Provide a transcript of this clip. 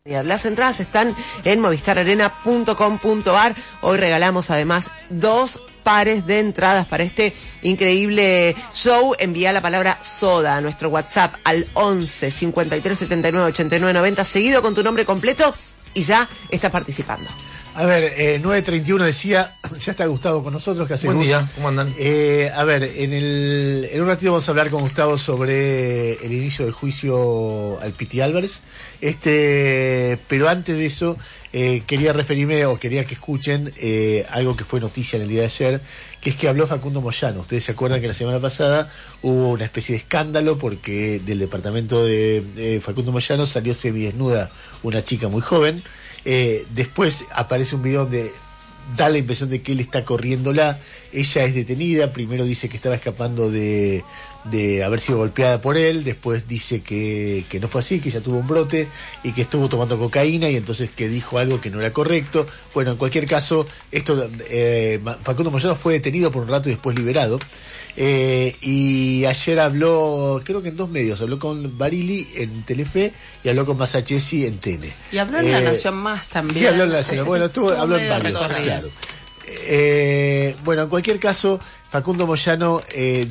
Las entradas están en movistararena.com.ar. Hoy regalamos además 2 pares de entradas para este increíble show. Envía la palabra soda a nuestro WhatsApp al 11 53 79 89 90, seguido con tu nombre completo, y ya estás participando. A ver, 9:31 decía, ya está Gustavo con nosotros, ¿qué haces? Buen día, ¿cómo andan? A ver, en un ratito vamos a hablar con Gustavo sobre el inicio del juicio al Piti Álvarez, pero antes de eso, quería referirme, o quería que escuchen algo que fue noticia en el día de ayer, que es que habló Facundo Moyano. Ustedes se acuerdan que la semana pasada hubo una especie de escándalo porque del departamento de Facundo Moyano salió semidesnuda una chica muy joven. Después aparece un video donde da la impresión de que él está corriéndola. Ella es detenida. Primero dice que estaba escapando de haber sido golpeada por él. Después dice que no fue así, que ella tuvo un brote y que estuvo tomando cocaína, y entonces que dijo algo que no era correcto. Bueno, en cualquier caso, Facundo Moyano fue detenido por un rato y después liberado. Y ayer habló, creo que en 2 medios, habló con Barili en Telefe y habló con Masachesi en TN. Y habló en La Nación Más también. Y habló en La Nación, bueno, habló en varios, claro. Bueno, en cualquier caso, Facundo Moyano